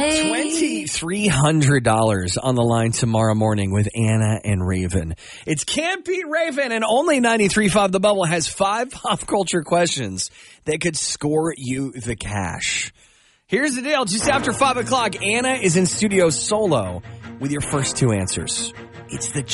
$2,300 on the line tomorrow morning with Anna and Raven. It's Can't Beat Raven, and only 93.5 The Bubble has 5 pop culture questions that could score you the cash. Here's the deal. Just after 5 o'clock, Anna is in studio solo with your first 2 answers. It's the